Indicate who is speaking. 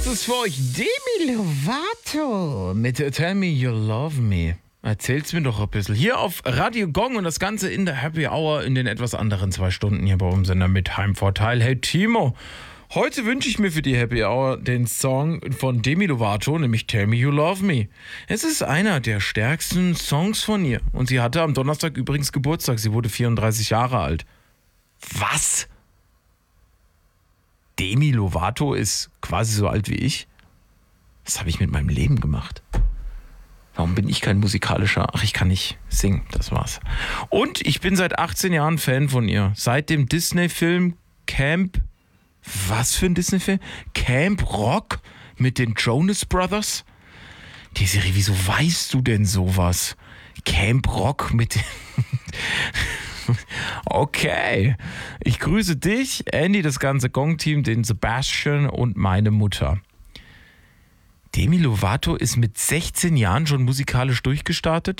Speaker 1: Das ist für euch Demi Lovato mit Tell Me You Love Me. Erzähl's mir doch ein bisschen. Hier auf Radio Gong und das Ganze in der Happy Hour in den etwas anderen 2 Stunden hier bei unserem Sender mit Heimvorteil. Hey Timo, heute wünsche ich mir für die Happy Hour den Song von Demi Lovato, nämlich Tell Me You Love Me. Es ist einer der stärksten Songs von ihr. Und sie hatte am Donnerstag übrigens Geburtstag. Sie wurde 34 Jahre alt. Was? Demi Lovato ist quasi so alt wie ich? Was habe ich mit meinem Leben gemacht? Warum bin ich kein musikalischer? Ach, ich kann nicht singen, das war's. Und ich bin seit 18 Jahren Fan von ihr. Seit dem Disney-Film Camp... Was für ein Disney-Film? Camp Rock mit den Jonas Brothers? Desiree, wieso weißt du denn sowas? Camp Rock mit den... Okay, ich grüße dich, Andy, das ganze Gong-Team, den Sebastian und meine Mutter. Demi Lovato ist mit 16 Jahren schon musikalisch durchgestartet.